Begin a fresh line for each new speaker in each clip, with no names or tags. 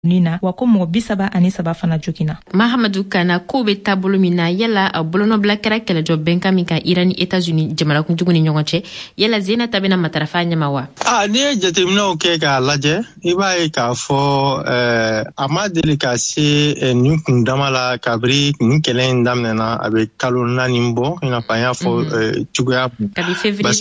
Nina wa ko mɔgɔ 33 fana jogina.
Mahamadou Kana ko be taabolo min na yala bolonɔbila kɛra kɛlɛjɔ bɛnkan min kan Iran ni États-Unis jamanakuntigiw ni ɲɔgɔn cɛ yala Zenata bena matarafa ɲɛma wa?
Ni ye jateminɛw kɛ k'a lajɛ i b'a ye k'a fɔ a ma deli ka se nin kundama la kabiri nin kɛlɛ in daminɛna a be kalo 4 bɔ i n'a fɔ an y'a fɔ cogoya
kabiri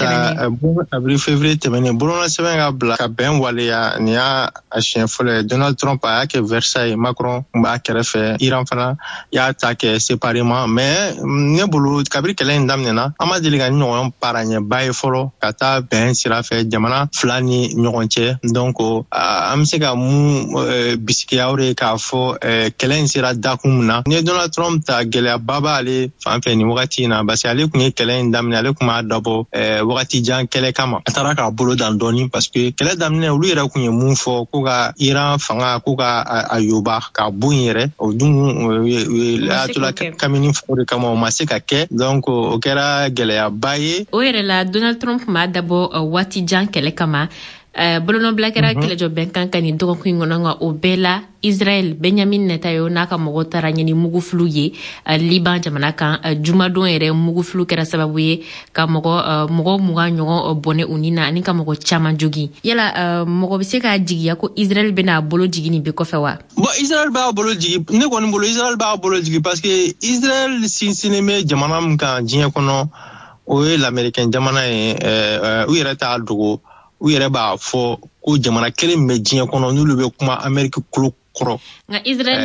février
tɛmɛnen bolonɔ sɛbɛn ka bila ka bɛn waleya nin y'a siɲɛ fɔlɔ ye Donald Trump a y'a kɛ Versailles Macron b'a kɛrɛfɛ Iran fana y'a ta kɛ séparément mais ne bolo kabiri kɛlɛ in daminɛna an ma deli ka ɲɔgɔn para ɲɛba ye fɔlɔ ka taa bɛn sira fɛ jamana fila ni ɲɔgɔn cɛ donc an bɛ se ka mun bisikiya o de k'a fɔ kɛlɛ in sera dakun min na ni Donald Trump ta gɛlɛyaba b'ale fan fɛ nin wagati in na parce que ale tun ye kɛlɛ in daminɛ ale tun b'a dabɔ wagati jan kɛlɛ kama a taara k'a bolo dan dɔɔni parce que kɛlɛ daminɛ olu yɛrɛ tun ye mun fɔ ko ka Iran fanga ko ka a yoba ka bon yɛrɛ o dun latula kamini fɔ de kama o ma se ka kɛ donc o kɛra gɛlɛyaba ye
o yɛrɛ la Donald Trump m'a dabɔ waati jan kɛlɛ kama bolonɔbila kɛra kɛlɛjɔ bɛnkan kan nin dɔgɔkun kɔnɔ nka o bɛɛ la Israel Benjamin Netanyahu n'a ka mɔgɔ taara ɲini mugufulu ye Liban jamana kan jumadon yɛrɛ mugufulu kɛra sababu ye ka mɔgɔ 20 ɲɔgɔn bɔnɛ u ni na ani ka mɔgɔ caman jogi yala mɔgɔ bɛ se ka jigiya ko Israel bɛna bolo jigi nin bɛ kɔfɛ wa?
Bon Israel b'a bolo jigi ne kɔni bolo Israel b'a bolo jigi parce que Israel sinsinnen bɛ jamana min kan diɲɛ kɔnɔ o ye l'Américain jamana ye u yɛrɛ t'a dogo u yɛrɛ b'a fɔ ko jamana kelen bɛ diɲɛ kɔnɔ n'olu bɛ kuma Amérique kolo kɔrɔ
nka Israel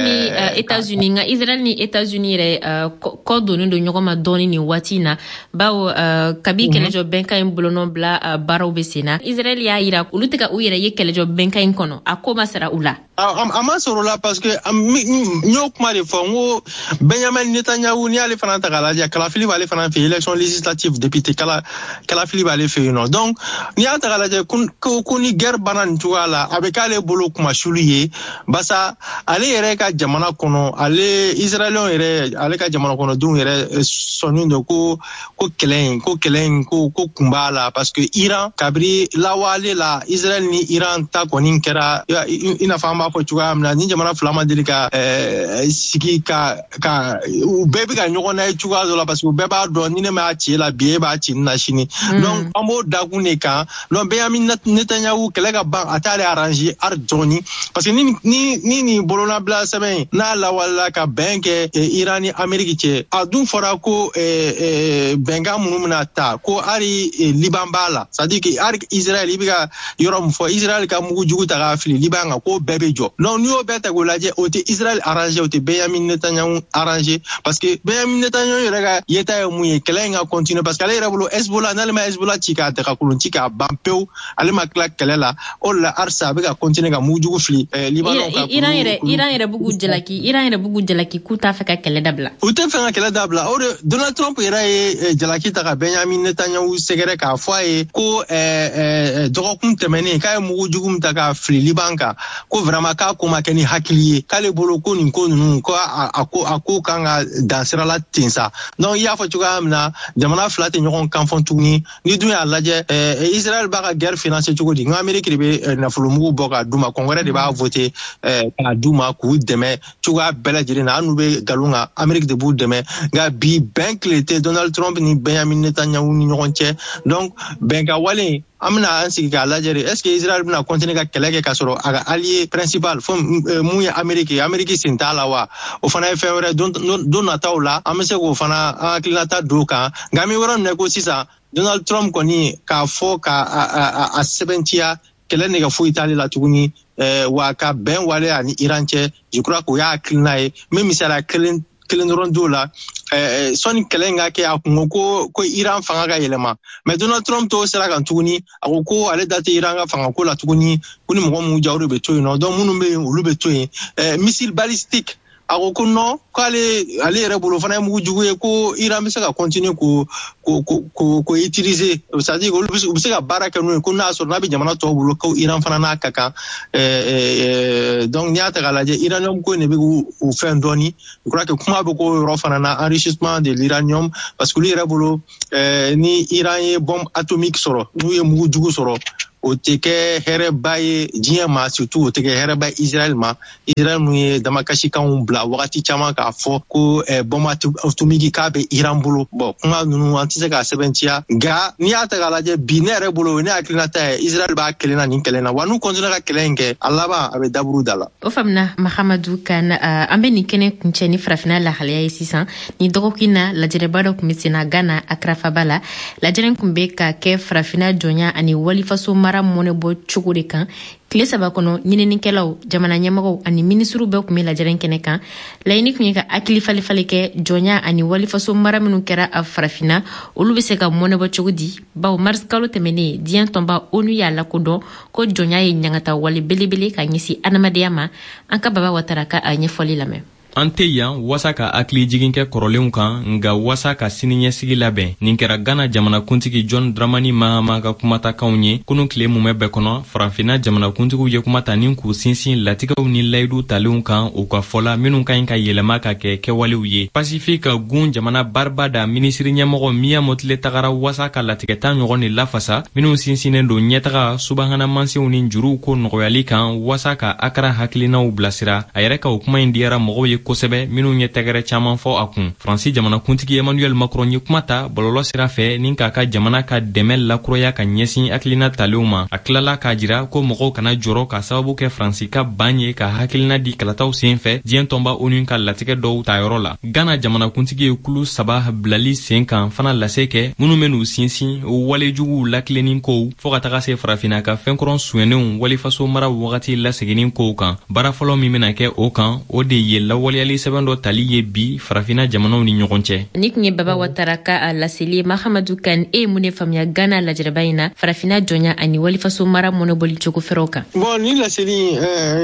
ni États-Unis yɛrɛ kɔ donnen don ɲɔgɔn ma dɔɔni nin waati in na bawo kabi kɛlɛjɔ bɛnkan in bolonɔ bila baaraw bɛ sen na Israel y'a yira olu tɛ ka u yɛrɛ ye kɛlɛjɔ bɛnkan in kɔnɔ a ko ma sara u la
a ma sɔrɔ la parce que n y'o kuma de fɔ n ko Benjamin Netanyahu ni y'ale fana ta k'a lajɛ kalafili b'ale fana fɛ élection législative député kalafili b'ale fɛ yen nɔ donc n'i y'a ta k'a lajɛ ko ni guerre banna nin cogoya la a bɛ k'ale bolo kumasuli ye basa ale yɛrɛ ka jamana kɔnɔ Israëliens yɛrɛ ale ka jamana kɔnɔdenw yɛrɛ sɔnnen don ko kɛlɛ in ko kun b'a la parce que Iran kabiri lawale la Israël ni Iran ta kɔni kɛra i n'a fɔ an b'a fɔ cogoya min na ni jamana fila ma deli ka sigi ka u bɛɛ bɛ ka ɲɔgɔn na ye cogoya dɔ la parce que u bɛɛ b'a dɔn ni ne m'a ci la bi e b'a ci na sini donc an b'o dakun de kan donc Benjamin Netanyahu kɛlɛ ka ban a t'ale arranger hali dɔɔni parce que ni nin bolonabila sɛbɛn n'a lawalela ka bɛn kɛ Iran ni Amérique cɛ a dun fɔra ko bɛnkan minnu bɛna ta ko hali Liban b'a la c'est à dire que hali Israël i bɛ ka yɔrɔ min fɔ Israël ka mugu jugu ta k'a fili Liban kan ko bɛɛ bɛ jɔ donc n'i y'o bɛɛ ta k'o lajɛ o tɛ Israël arranger o tɛ Benjamin Netanyahu arranger parce que Benjamin Netanyahu yɛrɛ ka yeta ye mun ye kɛlɛ in ka continuer parce que ale yɛrɛ bolo Hezbollah n'ale ma Hezbollah ci k'a dagakolon ci k'a ban pewu ale ma tila kɛlɛ la o de la halisa a bɛ ka continuer ka mugu jugu fili Liban kan
Iran yɛrɛ bugu jalaki k'u t'a fɛ ka kɛlɛ dabila
u tɛ fɛ ka kɛlɛ dabila o de Donald Trump yɛrɛ ye jalaki ta ka Benjamin Netanyahu sɛgɛrɛ k'a fɔ a ye ko dɔgɔkun tɛmɛnen k'a ye mugu jugu min ta k'a fili Liban kan ko vraiment k'a ko ma kɛ ni hakili ye k'ale bolo ko nin ko ninnu ko a ko kan ka dan sira la ten sa donc i y'a fɔ cogoya min na jamana fila tɛ ɲɔgɔn kan fɔ tuguni ni dun y'a lajɛ Israël b'a ka guerre financer cogo di nka Amérique de bɛ nafolomugu bɔ k'a d'u ma kɔngɔrɛ de b'a voter k'a d'u ma k'u dɛmɛ cogoya bɛɛ lajɛlen na hali n'u bɛ nkalon kan Amérique de b'u dɛmɛ nka bi bɛn tile tɛ Donald Trump ni Benjamin Netanyahu ni ɲɔgɔn cɛ donc bɛnkan wale an bɛna an sigi k'a lajɛ de est ce que Israël bɛna continuer ka kɛlɛ kɛ k'a sɔrɔ a ka allié principal fɔ mun ye Amérique sen t'a la wa o fana ye fɛn wɛrɛ don nataw la an bɛ se k'o fana an hakilinata don o kan nka an bɛ yɔrɔ min na ko sisan Donald Trump kɔni k'a fɔ k'a sɛbɛntiya kɛlɛ nɛgɛ foyi t'ale la tuguni wa ka bɛn wale ani Iran cɛ je crois k'o y'a hakilina ye n bɛ misaliya kelen dɔrɔn d'o la sɔni kɛlɛ in ka kɛ a kun ko Iran fanga ka yɛlɛma mais Donald Trump t'o sira kan tuguni a ko ale da tɛ Iran ka fanga ko la tuguni ko ni mɔgɔ minnu ja o de bɛ to yen nɔ donc minnu bɛ yen olu bɛ to yen missile balistique a ko non k'ale yɛrɛ bolo fana ye mugu jugu ye ko Iran bɛ se ka continuer ko utiliser c'est à dire olu bɛ se ka baara kɛ n'o ye ko n'a sɔrɔ n'a bɛ jamana tɔw bolo ko Iran fana n'a ka kan donc n'i y'a ta k'a lajɛ uranium ko in de bɛ k'u fɛn dɔɔni je crois que kuma bɛ k'o yɔrɔ fana na enrichissement de l'uranium parce que olu yɛrɛ bolo ni Iran ye bombe atomique sɔrɔ n'u ye mugu jugu sɔrɔ o tɛ kɛ hɛrɛba ye diɲɛ ma surtout o tɛ kɛ hɛrɛba ye Israël ma. Israël mun ye damakasikanw bila wagati caman k'a fɔ ko bombe atomique k'a bɛ Iran bolo. Bon kuma ninnu an tɛ se k'a sɛbɛntiya nka n'i y'a ta k'a lajɛ bi ne yɛrɛ bolo ne hakilinata ye Israël b'a kɛlɛ na nin kɛlɛ na wa n'u continue ka kɛlɛ in kɛ a laban a bɛ daburu da la.
O faamuna Mahamadu Kan an bɛ nin kɛnɛ kuncɛ ni farafina lahalaya ye sisan ni dɔgɔkun na lajɛrɛba dɔ tun bɛ senna Ghana Accra faba la lajɛrɛ tun bɛ ka kɛ farafina jɔnya ani walifaso mara mɔnɛbɔ cogo de kan tile 3 kɔnɔ ɲininikɛlaw jamana ɲɛmɔgɔw ani minisiriw bɛɛ tun bɛ lajɛrɛ kɛnɛ kan laɲini tun ye ka hakili falifali kɛ jɔnya ani walifaso mara minnu kɛra a farafina olu bɛ se ka mɔnɛbɔ cogo di bawo mars kalo tɛmɛnen diɲɛ tɔnba ONU y'a lakodɔn ko jɔnya ye ɲangata wale belebele ka ɲɛsin adamadenya ma an ka Baba Watara ka a ɲɛfɔli lamɛn.
An tɛ yan wasa ka hakili jigin kɛ kɔrɔlenw kan nga wasa ka siniɲɛsigi labɛn nin kɛra Ghana jamanakuntigi John Dramani Mahama ka kumatakanw ye kunun tile mun bɛɛ kɔnɔ farafina jamanakuntigiw ye kuma ta nin k'u sinsin latigɛw ni layidu talenw kan u ka fɔla minnu ka ɲi ka yɛlɛma ka kɛ kɛwalew ye. Pacifique gun jamana barba da minisiri ɲɛmɔgɔ Mia Motile tagara wasa ka latigɛta ɲɔgɔn ni lafasa minnu sinsinnen don ɲɛtaga subahana mansiw ni juruw ko nɔgɔyali kan wasa ka Akra hakilinaw bilasira a yɛrɛ ka o kuma in diyara mɔgɔw ye kosɛbɛ minnu ye tɛgɛrɛ caman fɔ a kun. Faransi jamanakuntigi Emmanuel Macron ye kuma ta bɔlɔlɔ sira fɛ nin k'a ka jamana ka dɛmɛ lakuraya ka ɲɛsin hakilina talenw ma. A tilala k'a jira ko mɔgɔw kana jɔrɔ ka sababu kɛ Faransi ka ban ye ka hakilina di kalataw senfɛ diɲɛ tɔnba ONU ka latigɛ dɔw tayɔrɔ la. Ghana jamanakuntigi ye kulu 3 bilali sen kan fana lase kɛ minnu bɛ n'u sinsin walejuguw lakilenin kow fɔ ka taga se farafina ka fɛnkɔrɔn suɲɛnenw walifaso mara wagati laseginnin kow kan. Baara fɔlɔ min bɛna kɛ o kan o de ye lawaleyali sɛbɛn dɔ tali ye bi farafina jamanaw ni ɲɔgɔn cɛ. Ni
kun ye Baba Watara ka a laseli Mahamadu Kan mun de faamuya Ghana lajɛrɛba in na farafina jɔnya ani walifaso mara mɔnɛbɔli cogo fɛrɛw kan.
Bon ni laseli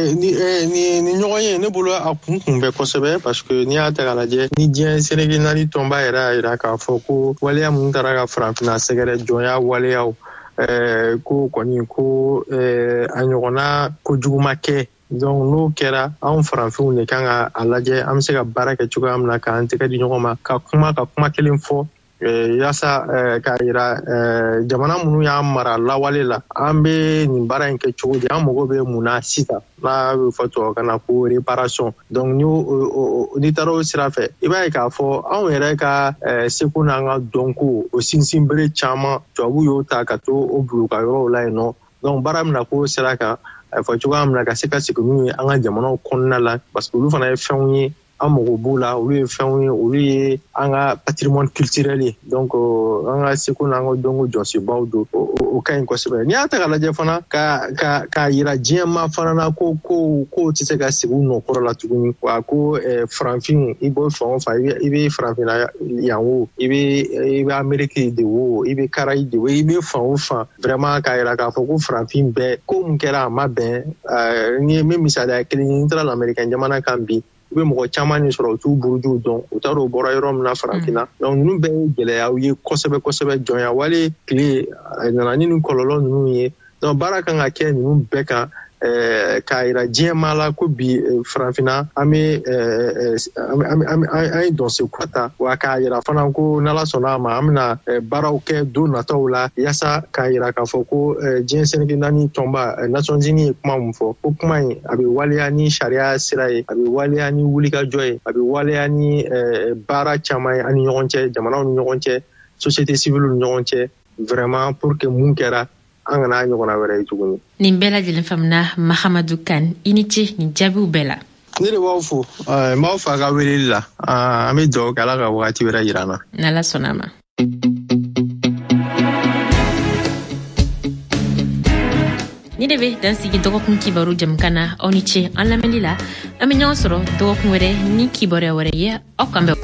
ni ɲɔgɔn ye ne bolo a kun bɛ kosɛbɛ parce que ni y'a ta k'a lajɛ ni diɲɛ Sénégal nali tɔnba yɛrɛ y'a jira k'a fɔ ko waleya mun taara ka farafina sɛgɛrɛ jɔnya waleyaw ko kɔni ko a ɲɔgɔnna kojuguma kɛ. Donc n'o kɛra anw farafinw de kan ka a lajɛ an bɛ se ka baara kɛ cogoya min na k'an tɛgɛ di ɲɔgɔn ma ka kuma kelen fɔ yaasa k'a yira jamana minnu y'an mara lawale la an bɛ nin baara in kɛ cogo di an mago bɛ mun na sisan n'a bɛ fɔ tubabukan na ko réparation. Donc n'i taara o sira fɛ i b'a ye k'a fɔ anw yɛrɛ ka seko n'an ka dɔnko o sinsinbere caman tubabuw y'o ta ka to o bila u ka yɔrɔw la yen nɔ. Donc baara min na k'o sira kan a fɔ cogoya min na ka se ka segin n'u ye an ka jamanaw kɔnɔna la parce que olu fana ye fɛnw ye an mago b'u la olu ye fɛnw ye olu ye an ka patrimoine culturel ye. Donc an ka seko n'an ka dɔnko jɔsenbaw don o ka ɲi kosɛbɛ. N'i y'a ta k'a lajɛ fana k'a yira diɲɛma fana na ko tɛ se ka segin u nɔkɔrɔ la tuguni wa ko farafin i bɔ fan o fan i bɛ farafina yan o i bɛ Amérique de wo i bɛ Karayi de wo i bɛ fan o fan vraiment k'a yira k'a fɔ ko farafin bɛɛ ko mun kɛra a ma bɛn ni ye min misaliya kelen ye n taara l'Américain jamana kan bi u bɛ mɔgɔ caman ni sɔrɔ u t'u burujuw dɔn u t'a dɔn u bɔra yɔrɔ min na farafinna. Donc ninnu bɛɛ ye gɛlɛyaw ye kosɛbɛ jɔnya wale tile nana ni nin kɔlɔlɔ ninnu ye. Donc baara kan ka kɛ ninnu bɛɛ kan k'a yira diɲɛma la ko bi farafinna an ye dɔnse kura ta wa k'a yira fana ko n'Ala sɔnna a ma an bɛna baaraw kɛ don nataw la yaasa k'a yira k'a fɔ ko diɲɛ Sénégal naani tɔnba Nations Unies ye kuma mun fɔ ko kuma in a bɛ waleya ni sariya sira ye a bɛ waleya ni wulikajɔ ye a bɛ waleya ni baara caman ye an ni ɲɔgɔn cɛ jamanaw ni ɲɔgɔn cɛ société civile ni ɲɔgɔn cɛ vraiment pour que mun kɛra an kana ɲɔgɔnna wɛrɛ ye tuguni.
Nin bɛɛ lajɛlen faamuna Mahamadu Kan i ni ce nin jaabiw bɛɛ la.
Ne de b'aw fo n b'aw fɔ a ka weleli la an bɛ dugawu kɛ Ala ka wagati wɛrɛ jira an na.
N'Ala sɔnna a ma. Ni de bɛ dan sigi dɔgɔkun kibaru jamukan na aw ni ce an lamɛnli la an bɛ ɲɔgɔn sɔrɔ dɔgɔkun wɛrɛ ni kibaruya wɛrɛ ye aw kan bɛn.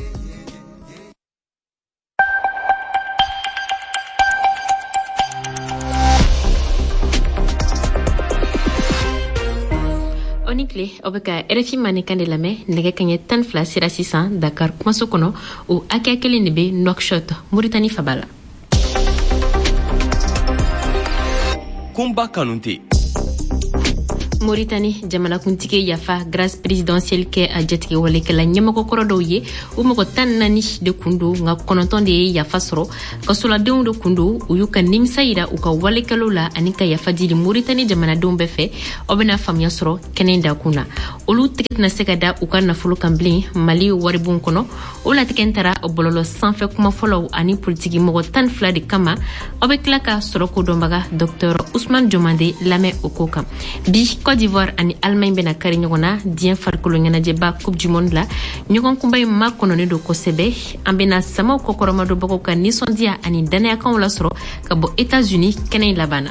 Onikle obeka RFI manikan de lamɛ nɛgɛ kaɲɛ 12 sera sisan Dakar kumaso kɔnɔ o hakɛ kelen de bɛ Nouakchott Mauritanie faba la.
Kunba Kanute
Mauritanie jamana kuntike yafa grâce présidentielle ke a jatige wale kala nyamako korodo ye o mako tan nani de kundu nga kononton de yafa soro ka sula de kundu u yuka nimsaira u ka wale kalola anika yafa dili Mauritanie jamana dombe fe obena famia soro kenenda kuna olu tiket na sekada u ka nafulu kamblin Mali waribun kono o la tikentara obololo sanfe kuma follow ani politiki mako tan fla de kama obeklaka soro ko dombaga Dr Ousmane Diomandé lame okoka bi Côte d'Ivoire ani Allemagne bena kari nyogona dien farkolo ngana jeba Coupe du Monde la nyogon kumbay makono ne do kosebe ambena sama ko koroma do bako ka ni sondia ani dane akon la soro ka bo États-Unis kenay labana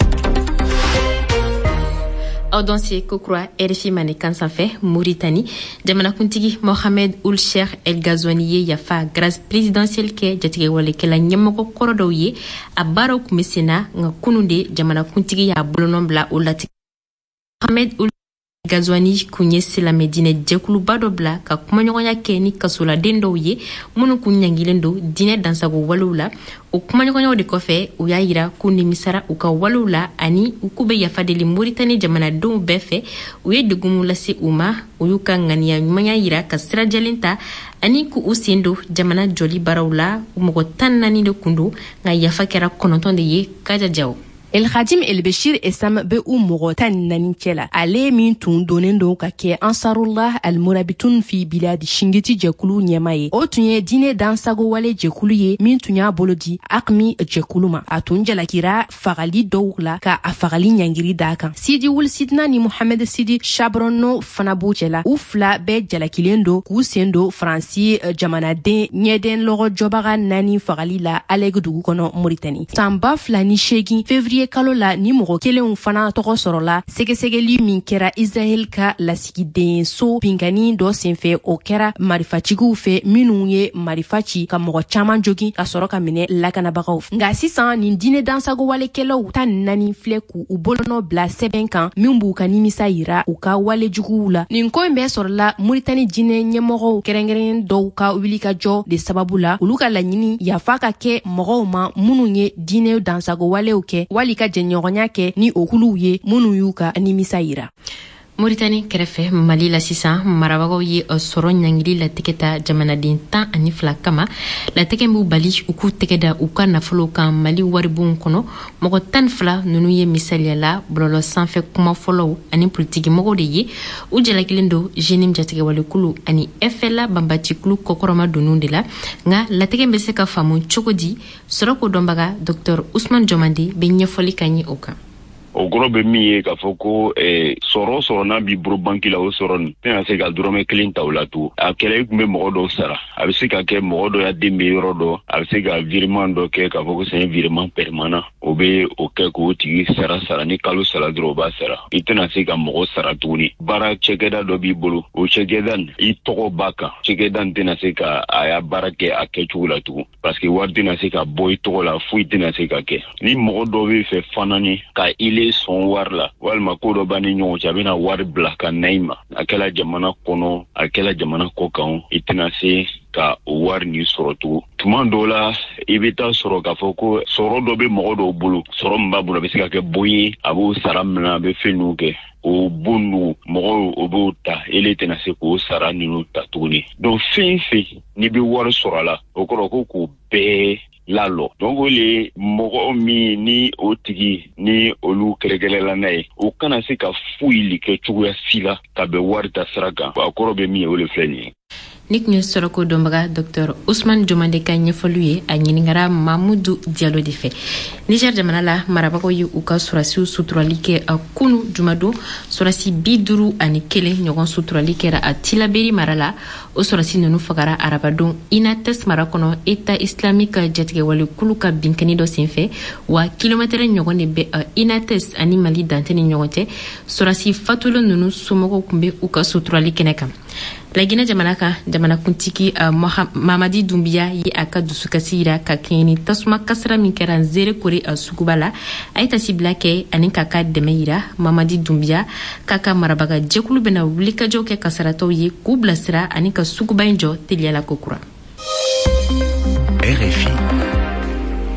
Audancier Kokroa RFI Manekan Sanfe Mauritanie jamana kuntigi Mohamed Ould Cheikh El Ghazouani yafa grâce présidentielle ke jatige wale kala nyamako korodo ye abaro kumesena nga kununde jamana kuntigi ya bolonombla ulati Mohamed Ould Ghazouani kunye sila medine jekulu badobla ka kumanyonya keni kasula dendo ye munu kunyangilendo dine dansago walula o kumanyonya de kofe u yaira kuni misara uka walula ani ukube yafadeli Mauritanie jamana don befe u ye dugumula si uma uyuka ngania nyumanya yira kasira jalenta ani ku usindo jamana joli barawla umogo tanani de kundu nga yafakera konontonde ye kaja jaw
El Khadim El Beshir Essam be umugotan naninkela ale min tun donen do ka ke Ansarullah Al Murabitun fi bilad shingiti jekulu nyamaye o tunye dine dansago wale jekulu ye min tunya bolodi akmi jekuluma atun jalakira fagali dowla ka afagali nyangiri daka Sidi Wul Sidna ni Mohamed Sidi Chabronno fanabuchela ufla be jalakilendo ku sendo Franci jamana de nyeden logo jobaga nani fagali la alegdu kono Mauritanie tamba flani shegi février kalola ni mogo kelen fana togo sorola segesegeli min kera Israel ka lasigiden so pingani do senfe o kera marifachigu fe minu ye marifachi ka mogo chaman jogi ka soro ka mine lakanabagaw nga sisan ni dine dansago wale kelaw tan nani fleku u bolono bla seben kan min bu ka nimisa yira u ka wale jugu la nin ko mbe sorola Mauritanie dine nyemogo kerengeren do ka wili ka jo de sababula uluka la nyini ya faka ke mogo ma munu ye dine dansago wale uke walika jenyogonya ke ni okulu ye munu yuka nimisa yira
Mauritanie kerefe Mali la sisan marabago ye soro nyangili la tiketa jamana din tan ani flakama la tekembu bali uku tekeda uka nafolo kan Mali waribun kono mogo tan fla nunu ye misalia la blolo sanfe kuma follow ani politiki mogo de ye u jalakilendo jenim jatike walekulu ani FLA bambati kulu kokoroma donunde la nga la tekembe se ka famu chokodi soro ko dombaga Dr Ousmane Diomandé be nyefoli kanyi oka
o goro be mi ye ka foko soro na bi bro banki la o soro ni tena se ka drome clean tawla tu a kele kumbe modo sara a be se ka ke modo ya de meilleur do a be se ka virement do ke ka foko c'est un virement permanent o be o ke ko tigi sara ni kalo sara dro ba sara itena se ka mogo sara tuni bara chekeda do bi bolo o chekedan I toko baka chekedan tena se ka aya bara ke a ke chula tu parce que wardi na se ka boy toko la fui tena se ka ke ni modo be fe fanani ka ile son war la walma ko do bani nyon chabina war black naima akela jamana kono akela jamana kokan itina se ka war ni sorotu tumandola ibita soro ka foko soro do be modo bulu soro mbabu be sika ke boyi abu saramna be fenuke o bunu mogo obo ta ele tena se ko sara ninu tatuni donc fin ni be war soro la okoro ko be lalo donc les mogo mi ni otigi ni olu keregelela nay o kana se ka fuili ke chuya sila ka be warta sraka akoro be mi ole fleni
Nik ñu soroko dombaga Dr Ousmane Diomandé kanye foluye a nyiningara Mamoudou Diallo de fe Niger jamana la marabako yu uka surasi suturalike a kunu jumadu surasi biduru ani kele nyogon suturalike ra a tilaberi marala o surasi nunu fagara arabadon inates marakono eta islamique jatige wali kuluka binkani do senfe wa kilometre nyogon ne be inates ani Mali danteni nyogote surasi fatulo nunu sumogo kumbe uka suturalike nekam La Guinée jamana kuntiki Mamadi Doumbia yi aka dusukasira ka keni tasuma kasra min kera zere kore sugubala aita siblake anin kaka demeira Mamadi Doumbia kaka marabaga jekulu bena wulika joke kasarato yi kublasira anin ka sugubainjo teliala kokura
RFI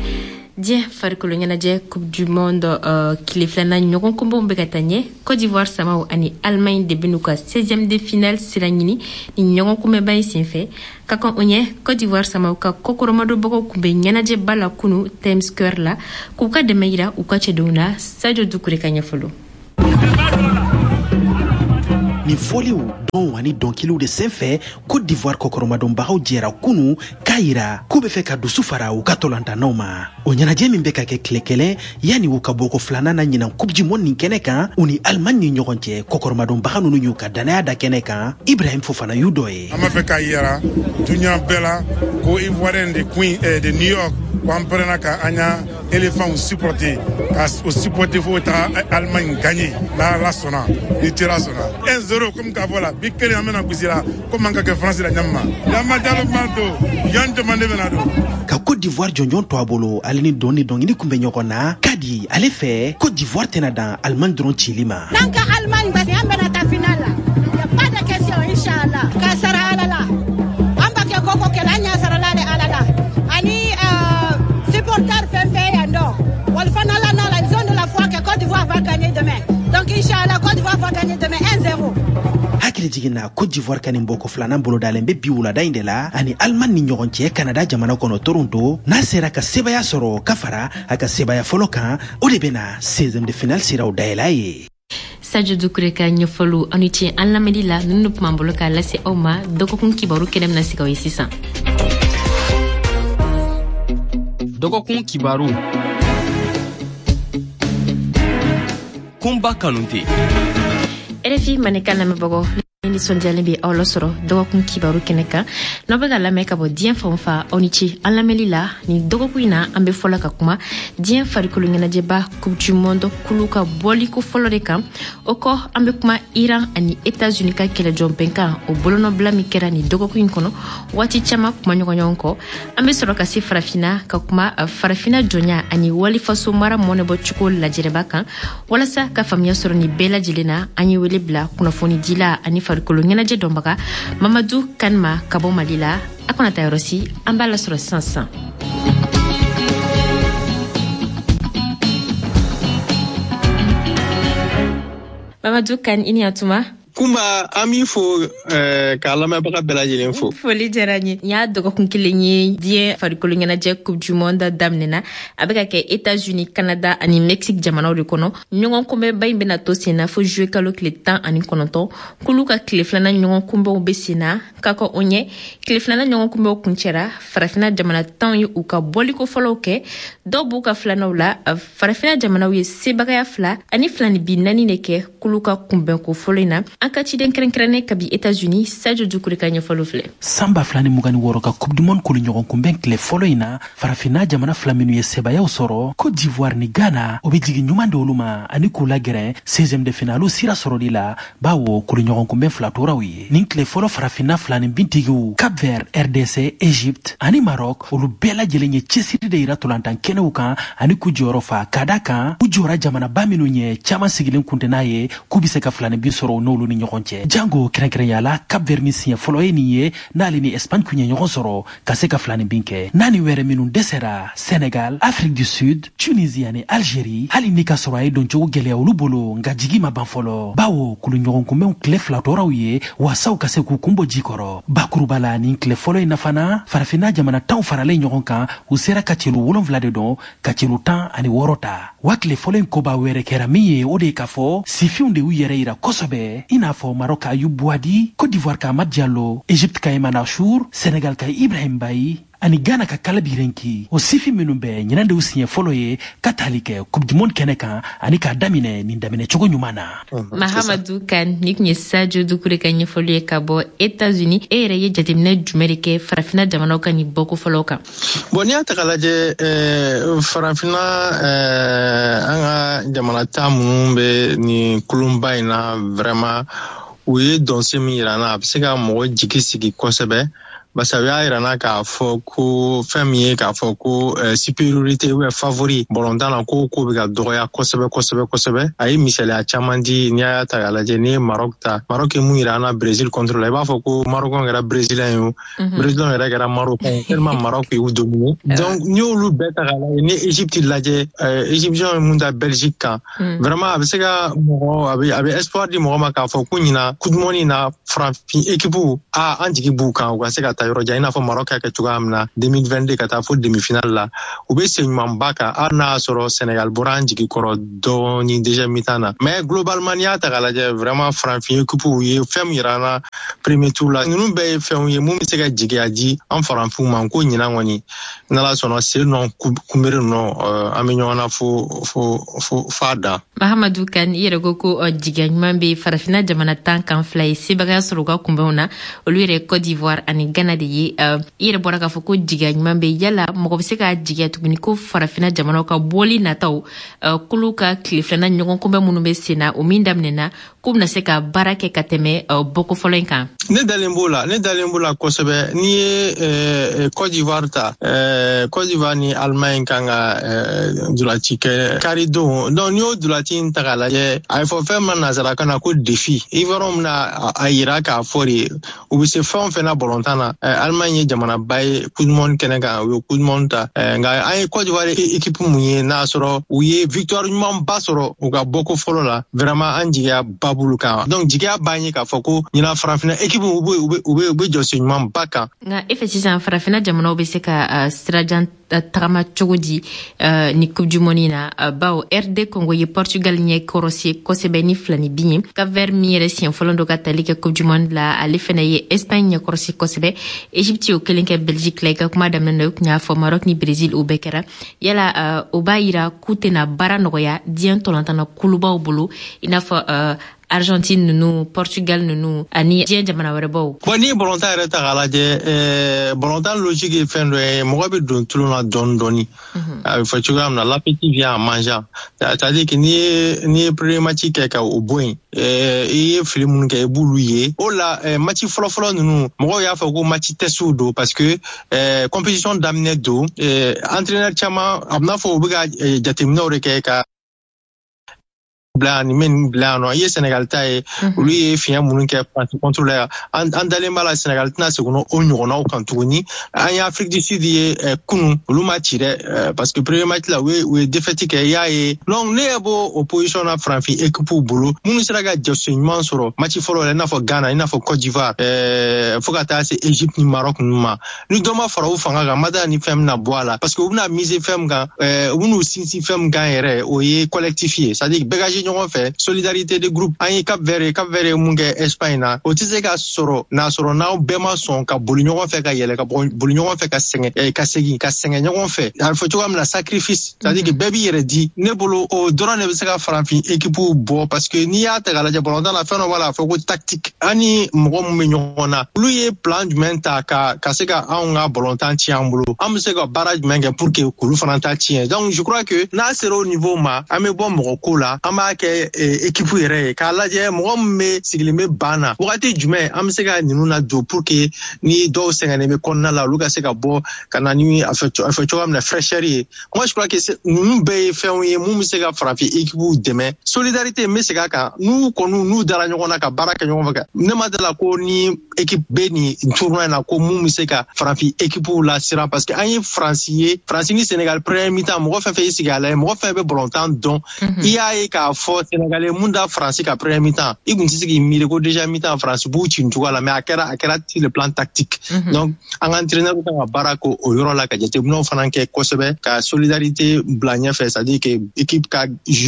diɲɛ farikolo ɲɛnajɛ coupe du monde tile filanan ɲɔgɔn kunbɛnw bɛ ka taa ɲɛ Côte d'Ivoire samaw ani Allemagne de bɛn'u ka 16e de finale sira ɲini ni ɲɔgɔn kunbɛnba in senfɛ ka kan o ɲɛ Côte d'Ivoire samaw ka kokoromadobagaw kun bɛ ɲɛnajɛba la kunu Times Square la k'u ka dɛmɛ yira u ka cɛdenw na Sadio Doucouré ka ɲɛfɔlo.
Ni foliw don ani dɔnkiliw de senfɛ Côte d'Ivoire kokoromadonbagaw jɛra kunu k'a yira k'u bɛ fɛ ka dusu fara u ka tolantanaw ma. O ɲɛnajɛ min bɛ ka kɛ tile kelen yanni u ka bɔ ko filanan na ɲinan Coupe du Monde nin kɛnɛ kan u ni Allemagne ni ɲɔgɔn cɛ kokoromadonbaga ninnu y'u ka danaya da kɛnɛ kan Ibrahim Fofana y'u dɔ ye.
An b'a fɛ k'a yira duɲa bɛɛ la ko Ivoirien de New York k'an pɛrɛnna ka an ɲa éléphant supporter ka o supporter fo ta Allemagne gagner la sɔnna ni tera sɔnna 1-0 comme k'a fɔ la bi kelen an bɛna gosi la comme an ka kɛ France la ɲamma Yama Diallo manto yan demande bɛna don
ka Côte d'Ivoire jɔnjɔn to a bolo ale ni dɔnkili kun bɛ ɲɔgɔn na ka di ale fɛ Côte d'Ivoire tɛna dan Allemagne dɔrɔn cili ma.
N'an ka Allemagne basi an bɛna taa finale la y a pas de question inchallah ka sara ala la an b'a kɛ koko kɛlɛ an ɲa sara la de ala la ani supporter fɛn fɛn yan dɔ wali fana la na la ils ont de la foi que Côte d'Ivoire va gagner demain donc inchallah Côte d'Ivoire va gagner demain 1-0.
hakili jiginna Côte d'Ivoire ka nin bɔ ko filanan bolodalen bɛ bi wulada in de la ani Allemagne ni ɲɔgɔn cɛ Canada jamana kɔnɔ Toronto n'a sera ka sebaya sɔrɔ ka fara a ka sebaya fɔlɔ kan o de bɛna 16e de finale siraw dayɛlɛ ye.
Sadio Doucouré ka ɲɛfɔlo ani tiɲɛ an lamɛnni la ninnu tun b'an bolo k'a lase aw ma dɔgɔkun kibaru kɛnɛ bɛna sigi aw ye sisan.
Dɔgɔkun kibaru
kunba kanute
RFI Manika lamɛnbagaw ni nisɔndiyalen bɛ aw lasɔrɔ dɔgɔkun kibaru kɛnɛ kan n'aw bɛ ka lamɛn ka bɔ diɲɛ fan o fan aw ni ce an lamɛnli la ni dɔgɔkun in na an bɛ fɔla ka kuma diɲɛ farikolo ɲɛnajɛba coupe du monde kulu ka bɔliko fɔlɔ de kan o kɔ an bɛ kuma Iran ani États-Unis ka kɛlɛjɔ bɛnkan o bolonɔbila min kɛra ni dɔgɔkun in kɔnɔ waati caman kuma ɲɔgɔn kɔ an bɛ sɔrɔ ka se farafinna ka kuma farafinna jɔnya ani walifaso mara mɔnɛbɔcogo lajɛrɛba kan walasa ka faamuya sɔrɔ ni bɛɛ lajɛlen na an ye wele bila kunnafoni dila ani farikolo ɲɛnajɛ dɔnbaga Mamadou Kanma ka bɔ Mali la a kana taa yɔrɔ si an b'a lasɔrɔ sisan. Mamadou Kan i ni atuma
Kumba an b'i fo k'a lamɛnbaga bɛɛ lajɛlen fo.
Foli diyara n ye. N y'a dɔgɔkun kelen ye diɲɛ farikolo ɲɛnajɛ coupe du monde daminɛna a bɛ ka kɛ États-Unis, Canada ani Mexique jamanaw de kɔnɔ. Ɲɔgɔn kunbɛnba in bɛna to sen na fo juillet kalo tile 19 k'olu ka tile filanan ɲɔgɔn kunbɛnw bɛ sen na ka kɔ o ɲɛ tile filanan ɲɔgɔn kunbɛnw kuncɛra farafinna jamana 10 ye u ka bɔliko fɔlɔw kɛ dɔw b'u ka filanaw la farafinna jamanaw ye sebagaya 2 ani filanibi 4 de kɛ k'olu ka kunbɛnko fɔlɔ in na. An ka ciden kɛrɛnkɛrɛnnen kabi États-Unis Sadio Doucouré ka ɲɛfɔlo filɛ.
Samba 2026 ka Coupe du Monde kolo ɲɔgɔn kunbɛn tile fɔlɔ in na farafinna jamana 2 minnu ye sebayaw sɔrɔ Côte d'Ivoire ni Ghana o bɛ jigin ɲuman de olu ma ani k'u lagɛrɛ 16e de finale sira sɔrɔli la bawo kolo ɲɔgɔn kunbɛn 2 toraw ye. Nin tile fɔlɔ farafinna 2 nin bintigiw Cap Vert, RDC, Égypte ani Maroc olu bɛɛ lajɛlen ye cɛsiri de yira tolantan kɛnɛw kan ani k'u jɔyɔrɔ fa ka da kan u jɔra jamanaba minnu ye caman sigilen kun tɛ n'a ye k'u bɛ se ka 2 bin sɔrɔ n'olu ni ɲɔgɔn cɛ. Jango kɛrɛnkɛrɛnya la Cap Vert min siɲɛ fɔlɔ ye nin ye n'ale ni Espagne kun ye ɲɔgɔn sɔrɔ ka se ka 2 bin kɛ. Naani wɛrɛ minnu dɛsɛra Sénégal, Afrique du Sud, Tunisie ani Algérie hali ni ka sɔrɔ a ye doncogo gɛlɛya olu bolo nka jigi ma ban fɔlɔ bawo kulu ɲɔgɔn kunbɛnw tile 2 tɔraw ye wasaw ka se k'u kunbɔ ji kɔrɔ. Bakuruba la nin tile fɔlɔ in na fana farafinna jamana 10 faralen ɲɔgɔn kan u sera ka celu 7 de dɔn ka celu 16 ta. Wa tile fɔlɔ in koba wɛrɛ kɛra min ye o de ye k'a fɔ sifinw de y'u yɛrɛ yira kosɛbɛ i n'a fɔ Maroc ka Ayub Bouadi, Côte d'Ivoire ka Amad Diallo, Égypte ka Eman Achour, Sénégal ka Ibrahim Bayi ani Ghana ka Kalabi Renki. O sifi minnu bɛɛ ɲinan de u siɲɛ fɔlɔ ye ka taali kɛ Coupe du Monde kɛnɛ kan ani k'a daminɛ nin daminɛ cogo ɲuman na.
Mahamadou Kan ni kun ye Sadio Doucouré ka ɲɛfɔli ye ka bɔ États-Unis e yɛrɛ ye jateminɛ jumɛn de kɛ farafinna jamanaw ka nin bɔko fɔlɔw kan.
Bon n'i y'a ta k'a lajɛ farafinna an ka jamana 10 minnu bɛ nin kulunba in na vraiment u ye dɔnse min yira n na a bɛ se ka mɔgɔ jigi sigi kosɛbɛ basa ya irana k'a fɔ ko fɛn min ye k'a fɔ ko supériorité ou favori bolontan na ko bɛ ka dɔgɔya kosɛbɛ a ye misaliya caman di n'i y'a ta k'a lajɛ n'i ye Maroc ta Maroc ye mun yira an na Brésil contre la i b'a fɔ ko Marocɛnw kɛra Brésilien ye o Brésilien yɛrɛ kɛra Marocɛn tellement Maroc y'u dominer donc n'i y'olu bɛɛ ta k'a lajɛ ni Égypte lajɛ Égyptiens ye mun da Belgique kan vraiment a bɛ se ka mɔgɔ a bɛ espoir di mɔgɔ ma k'a fɔ ko ɲina Coupe du Monde na farafin équipe an jigi b'u kan u ka se ka taa yɔrɔ jan i n'a fɔ Maroc y'a kɛ cogoya min na 2022 ka taa fo demi-finale la u bɛ sen ɲumanba kan hali n'a y'a sɔrɔ Sénégal bɔra an jigi kɔrɔ dɔɔni déjà mi-temps na mais globalement n'i y'a ta k'a lajɛ vraiment farafin équipe u ye fɛn min yira an na premier tour la ninnu bɛɛ ye fɛnw ye mun bɛ se ka jigiya di an farafinw ma ko ɲina kɔni n'Ala sɔnna sen nɔ kunbere nɔ an bɛ ɲɔgɔn na fo a dan.
Mahamadou Kane i yɛrɛ ko jigiya ɲuman bɛ farafina jamana 10 kan fila ye sebagaya sɔrɔ u ka kunbɛnw na olu yɛrɛ Côte d'Ivoire ani Ghana de ye i yɛrɛ bɔra k'a fɔ ko jigiya ɲuman bɛ yala mɔgɔ bɛ se ka jigiya tuguni ko farafina jamanaw ka bɔli nataw k'olu ka tile filanan ɲɔgɔn kunbɛn minnu bɛ sen na o min daminɛna k'u bɛna se ka baara kɛ ka tɛmɛ bɔko fɔlɔ in kan.
Ne dalen b'o la kosɛbɛ n'i ye Côte d'Ivoire ta Côte d'Ivoire ni Allemagne kan ka dulati kɛ karidon donc n'i y'o dulati in ta k'a lajɛ a ye fɔ fɛn min nanzarakan na ko défi Ivoire mina a yira k'a fɔ de u bɛ se fɛn o fɛn na bɔlɔntan na Allemagne ye jamanaba ye Coupe du Monde kɛnɛ kan u ye Coupe du Monde ta nka an ye Côte d'Ivoire équipe mun ye n'a sɔrɔ u ye victoire ɲumanba sɔrɔ u ka bɔko fɔlɔ la vraiment an jigiya ba b'olu kan donc jigiya b'an ye k'a fɔ ko ɲina farafina équipe u bɛ jɔsi ɲumanba kan.
Nka e fɛ sisan farafina jamanaw bɛ se ka sirajan tagama cogo di ni Coupe du Monde na bawo RD Congo ye Portugal ɲɛ kɔrɔsi kosɛbɛ ni 2 ni 2 ye Cap-Vert min yɛrɛ siɲɛ fɔlɔ dɔ ka tali kɛ Coupe du Monde la ale fɛnɛ ye Espagne ɲɛ kɔrɔsi kosɛbɛ Égypte y'o kelen kɛ Belgique la i ka kuma daminɛ na u tun y'a fɔ Maroc ni Brésil o bɛɛ kɛra yala o b'a yira k'u tɛna baara nɔgɔya diɲɛ tɔlɔntana kulubaw bolo i n'a fɔ Argentine nunu Portugal nunu ani diɲɛ jamana wɛrɛ baw.
Bon ni bɔlɔntan yɛrɛ ta k'a lajɛ bɔlɔntan logique ye fɛn dɔ ye mɔgɔ bɛ don tulon na dɔɔni a bɛ fɔ cogoya min na l'appétit vient en mangeant c'est-à-dire que n'i ye premier match kɛ ka o bɔ yen i ye fili minnu kɛ i b'olu ye o la match fɔlɔfɔlɔ ninnu mɔgɔw y'a fɔ ko match test don parce que compétition daminɛ don entraîneur caman a bɛna fɔ u bɛ ka jateminɛw de kɛ ka ni min bila yan nɔ i ye Sénégal ta ye olu ye fiɲɛ minnu kɛ France contre la an dalen b'a la Sénégal tɛna segin o ɲɔgɔnnaw kan tuguni an ye Afrique du Sud ye kunun olu ma ci dɛ parce que premier match la u ye défaite kɛ i y'a ye donc ne ye bɔ o position na farafin équipe bolo minnu sera ka jɔsi ɲuman sɔrɔ match fɔlɔ la i n'a fɔ Ghana i n'a fɔ Côte d'Ivoire fo ka taa se Égypte ni Maroc ninnu ma ni dɔ ma fara u fanga kan Mada ni fɛn bɛna bɔ a la parce que u bɛna miser fɛn min kan u bɛn'u sinsin fɛn min kan yɛrɛ o ye collectif ye c'est-à-dire bɛɛ ɲɔgɔn fɛ solidarité de groupe an ye Cap-Vert ye mun kɛ Espagne na o tɛ se ka sɔrɔ n'a sɔrɔ n'aw bɛɛ ma sɔn ka boli ɲɔgɔn fɛ ka yɛlɛ ka boli ɲɔgɔn fɛ ka segin ɲɔgɔn fɛ a bɛ fɔ cogoya min na sacrifice c'est-à-dire que bɛɛ b'i yɛrɛ di ne bolo o dɔrɔn de bɛ se ka farafin équipe bɔ parce que n'i y'a ta k'a lajɛ bɔlɔntan na fɛn dɔ b'a la a fɔ ko tactique an ni mɔgɔ min bɛ ɲɔgɔn na olu ye plan jumɛn ta ka se ka anw ka bɔlɔntan ci an bolo an bɛ se ka baara jumɛn kɛ pour que k'olu fana ta tiɲɛ donc je crois que n'a sera au niveau ma an bɛ bɔ mɔgɔ ko la an b'a kɛ équipe yɛrɛ ye k'a lajɛ mɔgɔ min bɛ sigilen bɛ ban na wagati jumɛn an bɛ se ka ninnu na don pour que ni dɔw sɛgɛnnen bɛ kɔnɔna la olu ka se ka bɔ ka na ni a fɛ cogoya min na fraîcheur ye moi je crois que ninnu bɛɛ ye fɛnw ye mun bɛ se ka farafin équipe dɛmɛ solidarité n bɛ segin a kan n'u dara ɲɔgɔn na ka baara kɛ ɲɔgɔn fɛ ne ma dala ko ni équipe bɛ nin tournoi in na ko mun bɛ se ka farafin équipe lasiran parce que an ye Faransi ni Sénégal premier mi-temps mɔgɔ fɛn fɛn y'i sigi a la mɔgɔ fɛn bɛ bɔlɔntan dɔn i y'a ye k'a fɔ Sénégalais mun da Faransi ka premier mi-temps i kun tɛ se k'i miiri ko déjà mi-temps Faransi b'u ci nin cogoya la mais a kɛra sur le plan tactique donc an ka entraîneur kan ka baara k'o yɔrɔ la ka jateminɛw fana kɛ kosɛbɛ ka solidarité bila ɲɛfɛ c'est-à-dire que équipe ka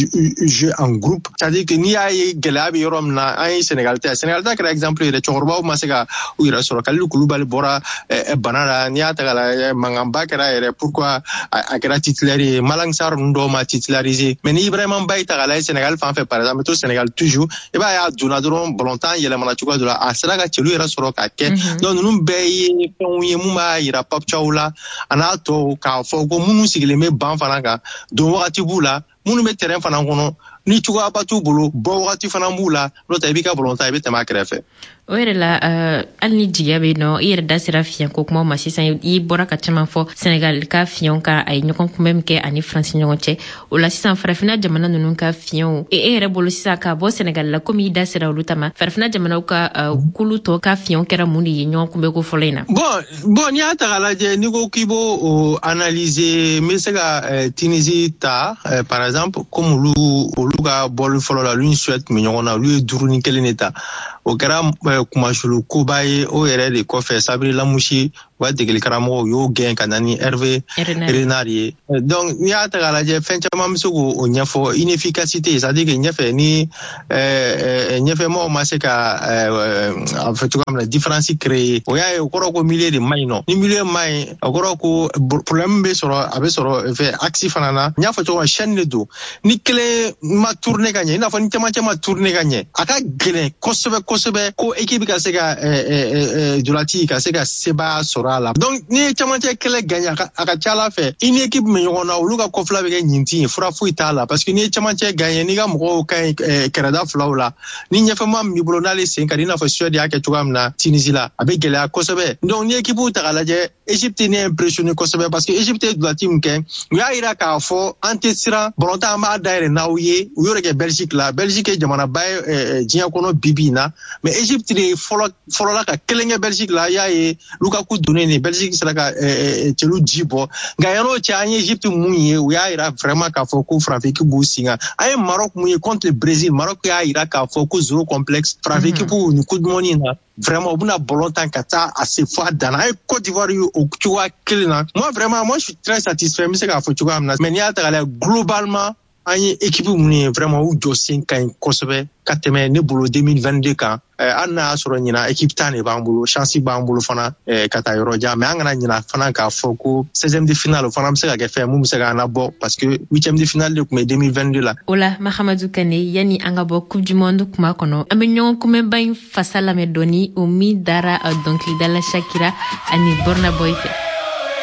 jeu en groupe c'est-à-dire que n'i y'a ye gɛlɛya bɛ yɔrɔ min na an ye Sénégal ta kɛra exemple yɛrɛ cɛkɔrɔbaw ma se ka u yɛrɛ sɔrɔ Kalilu Kulubali bɔra bana la n'i y'a ta k'a lajɛ mankanba kɛra yɛrɛ pourquoi a kɛra titulaire ye Malang Sarr ninnu dɔw ma titulariser mais ni Ibrahima Ba y'i ta k'a lajɛ Sénégal fan fɛ par exemple to Sénégal toujours i b'a ye a donna dɔrɔn bɔlɔntan yɛlɛmana cogoya dɔ la a sera ka cɛlu yɛrɛ sɔrɔ k'a kɛ donc ninnu bɛɛ ye fɛnw ye mun b'a yira Pape Thiaw la a n'a tɔw k'a fɔ ko minnu sigilen bɛ ban fana kan don wagati b'u la minnu bɛ terrain fana kɔnɔ ni cogoyaba t'u bolo bɔ wagati fana b'u la n'o tɛ i b'i ka bɔlɔntan i bɛ tɛmɛ a kɛrɛfɛ.
o yɛrɛ la hali ni jigiya bɛ yen nɔ i yɛrɛ da sera fiɲɛ ko kuma ma sisan i bɔra ka caman fɔ Senegal ka fiɲɛw ka a ye ɲɔgɔn kunbɛn min kɛ ani Faransi ɲɔgɔn cɛ o la sisan farafina jamana ninnu ka fiɲɛw e yɛrɛ bolo sisan ka bɔ Senegal la komi i da sera olu ta ma farafina jamanaw ka kulu tɔ ka fiɲɛw kɛra mun de ye ɲɔgɔn kunbɛn ko fɔlɔ in na
bon n'i y'a ta k'a lajɛ n'i ko k'i b'o analyser n bɛ se ka Tunisie ta par exemple comme olu ka bɔli fɔlɔ la olu ni Suède tun bɛ ɲɔgɔn na olu ye 5-1 de ta o kɛra kumasulu koba ye o yɛrɛ de kɔfɛ Sabiri Lamouchi wa degeli karamɔgɔw y'o gɛn ka na ni Hervé Renard ye donc n'i y'a ta k'a lajɛ fɛn caman bɛ se k'o ɲɛfɔ inefficacité c'est-à-dire que ɲɛfɛ ni ɲɛfɛmɔgɔw ma se ka a fɛ cogoya min na différence créer o y'a ye o kɔrɔ ko milieu de man ɲi nɔ ni milieu man ɲi o kɔrɔ ko problème bɛ sɔrɔ a bɛ sɔrɔ fɛ axe fana na n y'a fɔ cogo min chaîne de don ni kelen ma tourner ka ɲɛ i n'a fɔ ni cɛmancɛ ma tourner ka ɲɛ a ka gɛlɛn kosɛbɛ ko équipe ka se ka dolati ka se ka sebaya sɔrɔ a la donc ni ye cɛmancɛ kɛlɛ gagner a ka ca Ala fɛ i ni équipe min ɲɔgɔn na olu ka kɔfila bɛ kɛ ɲinti ye fura foyi t'a la parce que ni ye cɛmancɛ gagner n'i ka mɔgɔw ka ɲi kɛrɛda filaw la ni ɲɛfɛma min b'i bolo n'ale sen ka di i n'a fɔ Suède y'a kɛ cogoya min na Tunisie la a bɛ gɛlɛya kosɛbɛ donc ni équipe ta k'a lajɛ Égypte ni impressionné kosɛbɛ parce que Égypte ye dolati min kɛ u y'a yira k'a fɔ an tɛ siran ballontan an b'a dayɛlɛ n'aw ye u y'o de kɛ Belgique la Belgique ye jamanaba ye diɲɛ kɔnɔ bi in na mais Égypte de fɔlɔ la ka kelen kɛ Belgique la y'a ye Lukaku donnen ni Belgique sera ka cɛlu ji bɔ nka yan'o cɛ an ye Égypte mun ye u y'a yira vraiment k'a fɔ ko farafin équipe b'u sin kan an ye Maroc mun ye contre le Brésil Maroc y'a yira k'a fɔ ko zéro complexe farafin équipe ni Coupe du Monde in na vraiment u bɛna ballontan ka taa a se fo a dan na an ye Côte d'Ivoire ye o cogoya kelen na moi je suis très satisfait n bɛ se k'a fɔ cogoya min na mais n'i y'a ta k'a lajɛ globalement an ye équipe mun ye vraiment u jɔ sen ka ɲi kosɛbɛ ka tɛmɛ ne bolo 2022 kan hali n'a y'a sɔrɔ ɲina équipe tan de b'an bolo chance b'an bolo fana ka taa yɔrɔ jan mais an kana ɲina fana k'a fɔ ko 16e de finale o fana bɛ se ka kɛ fɛn mun bɛ se k'an labɔ parce que 8e de finale de tun bɛ 2022 la.
O la Mahamadou Kane yanni an ka bɔ Coupe du Monde kuma kɔnɔ an bɛ ɲɔgɔn kunbɛnba in fasa lamɛn dɔɔni o min dara dɔnkilidala Shakira ani Burna Boy fɛ.